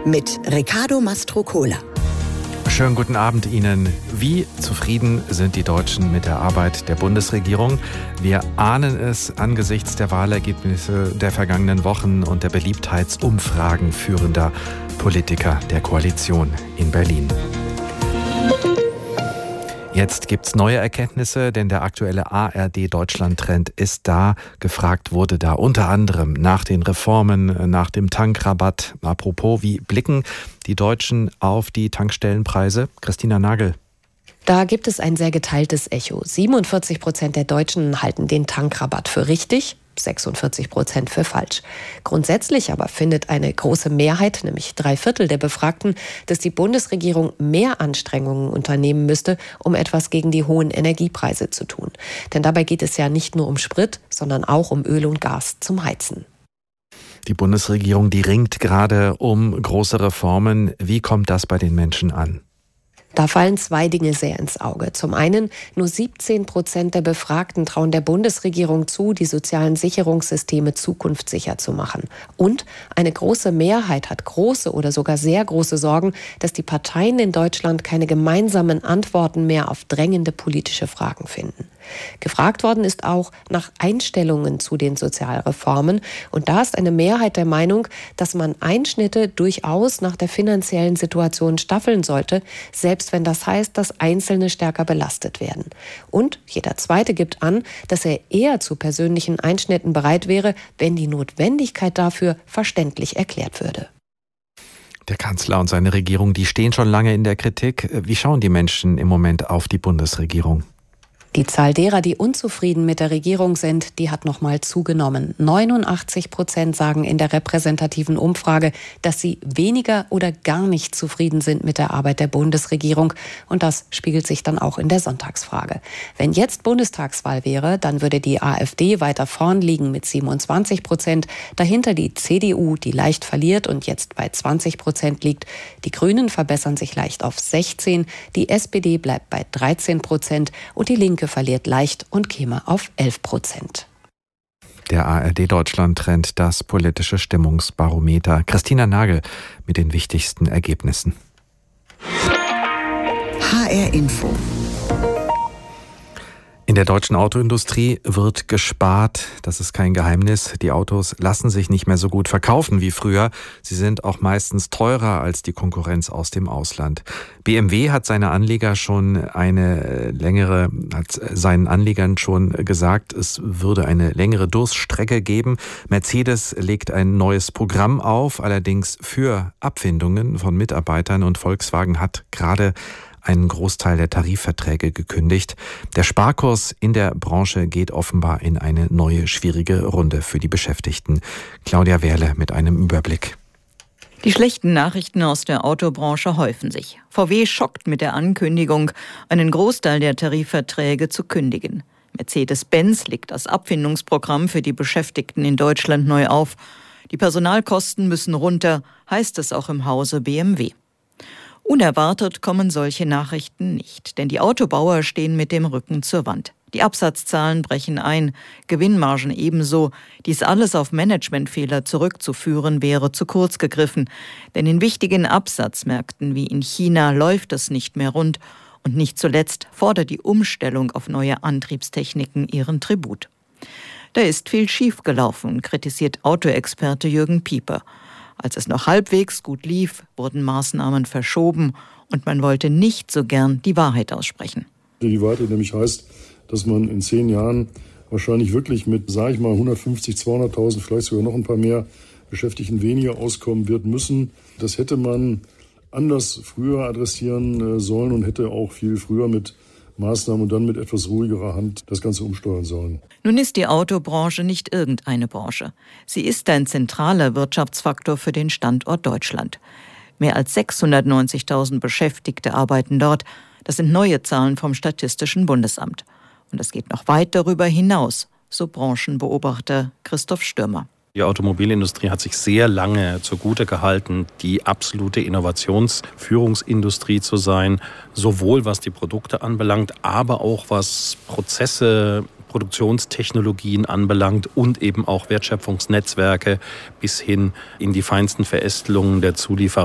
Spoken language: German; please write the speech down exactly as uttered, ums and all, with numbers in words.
mit Riccardo Mastrocola. Schönen guten Abend Ihnen. Wie zufrieden sind die Deutschen mit der Arbeit der Bundesregierung? Wir ahnen es angesichts der Wahlergebnisse der vergangenen Wochen und der Beliebtheitsumfragen führender Politiker der Koalition in Berlin. Jetzt gibt's neue Erkenntnisse, denn der aktuelle A R D-Deutschland-Trend ist da. Gefragt wurde da unter anderem nach den Reformen, nach dem Tankrabatt. Apropos, wie blicken die Deutschen auf die Tankstellenpreise? Christina Nagel. Da gibt es ein sehr geteiltes Echo. siebenundvierzig Prozent der Deutschen halten den Tankrabatt für richtig, sechsundvierzig Prozent für falsch. Grundsätzlich aber findet eine große Mehrheit, nämlich drei Viertel der Befragten, dass die Bundesregierung mehr Anstrengungen unternehmen müsste, um etwas gegen die hohen Energiepreise zu tun. Denn dabei geht es ja nicht nur um Sprit, sondern auch um Öl und Gas zum Heizen. Die Bundesregierung, die ringt gerade um große Reformen. Wie kommt das bei den Menschen an? Da fallen zwei Dinge sehr ins Auge. Zum einen, nur siebzehn Prozent der Befragten trauen der Bundesregierung zu, die sozialen Sicherungssysteme zukunftssicher zu machen. Und eine große Mehrheit hat große oder sogar sehr große Sorgen, dass die Parteien in Deutschland keine gemeinsamen Antworten mehr auf drängende politische Fragen finden. Gefragt worden ist auch nach Einstellungen zu den Sozialreformen. Und da ist eine Mehrheit der Meinung, dass man Einschnitte durchaus nach der finanziellen Situation staffeln sollte, selbst wenn das heißt, dass Einzelne stärker belastet werden. Und jeder Zweite gibt an, dass er eher zu persönlichen Einschnitten bereit wäre, wenn die Notwendigkeit dafür verständlich erklärt würde. Der Kanzler und seine Regierung, die stehen schon lange in der Kritik. Wie schauen die Menschen im Moment auf die Bundesregierung? Die Zahl derer, die unzufrieden mit der Regierung sind, die hat nochmal zugenommen. neunundachtzig Prozent sagen in der repräsentativen Umfrage, dass sie weniger oder gar nicht zufrieden sind mit der Arbeit der Bundesregierung. Und das spiegelt sich dann auch in der Sonntagsfrage. Wenn jetzt Bundestagswahl wäre, dann würde die AfD weiter vorn liegen mit siebenundzwanzig Prozent. Dahinter die C D U, die leicht verliert und jetzt bei zwanzig Prozent liegt. Die Grünen verbessern sich leicht auf sechzehn. Die S P D bleibt bei dreizehn Prozent und die Linke verliert leicht und käme auf elf Prozent. Der A R D-Deutschland-Trend, das politische Stimmungsbarometer. Christina Nagel mit den wichtigsten Ergebnissen. H R Info. In der deutschen Autoindustrie wird gespart. Das ist kein Geheimnis. Die Autos lassen sich nicht mehr so gut verkaufen wie früher. Sie sind auch meistens teurer als die Konkurrenz aus dem Ausland. B M W hat seine Anleger schon eine längere, hat seinen Anlegern schon gesagt, es würde eine längere Durststrecke geben. Mercedes legt ein neues Programm auf, allerdings für Abfindungen von Mitarbeitern, und Volkswagen hat gerade einen Großteil der Tarifverträge gekündigt. Der Sparkurs in der Branche geht offenbar in eine neue, schwierige Runde für die Beschäftigten. Claudia Wehrle mit einem Überblick. Die schlechten Nachrichten aus der Autobranche häufen sich. V W schockt mit der Ankündigung, einen Großteil der Tarifverträge zu kündigen. Mercedes-Benz legt das Abfindungsprogramm für die Beschäftigten in Deutschland neu auf. Die Personalkosten müssen runter, heißt es auch im Hause B M W. Unerwartet kommen solche Nachrichten nicht, denn die Autobauer stehen mit dem Rücken zur Wand. Die Absatzzahlen brechen ein, Gewinnmargen ebenso. Dies alles auf Managementfehler zurückzuführen wäre zu kurz gegriffen, denn in wichtigen Absatzmärkten wie in China läuft es nicht mehr rund und nicht zuletzt fordert die Umstellung auf neue Antriebstechniken ihren Tribut. Da ist viel schiefgelaufen, kritisiert Autoexperte Jürgen Pieper. Als es noch halbwegs gut lief, wurden Maßnahmen verschoben und man wollte nicht so gern die Wahrheit aussprechen. Die Wahrheit nämlich heißt, dass man in zehn Jahren wahrscheinlich wirklich mit, sage ich mal, hundertfünfzig, zweihunderttausend, vielleicht sogar noch ein paar mehr Beschäftigten weniger auskommen wird müssen. Das hätte man anders früher adressieren sollen und hätte auch viel früher mit Maßnahmen und dann mit etwas ruhigerer Hand das Ganze umsteuern sollen. Nun ist die Autobranche nicht irgendeine Branche. Sie ist ein zentraler Wirtschaftsfaktor für den Standort Deutschland. Mehr als sechshundertneunzigtausend Beschäftigte arbeiten dort. Das sind neue Zahlen vom Statistischen Bundesamt. Und es geht noch weit darüber hinaus, so Branchenbeobachter Christoph Stürmer. Die Automobilindustrie hat sich sehr lange zugute gehalten, die absolute Innovationsführungsindustrie zu sein, sowohl was die Produkte anbelangt, aber auch was Prozesse, Produktionstechnologien anbelangt und eben auch Wertschöpfungsnetzwerke bis hin in die feinsten Verästelungen der Zulieferer.